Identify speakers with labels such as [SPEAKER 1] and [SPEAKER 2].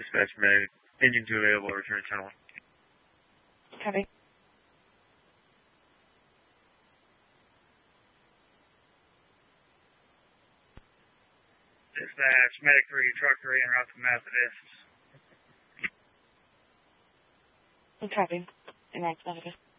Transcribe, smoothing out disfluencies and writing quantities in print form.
[SPEAKER 1] Dispatch medic. Engine 2 available. Return to channel 1.
[SPEAKER 2] Copy.
[SPEAKER 1] Dispatch medic 3, truck 3, en route to Methodist.
[SPEAKER 2] Copy. En route to Methodist.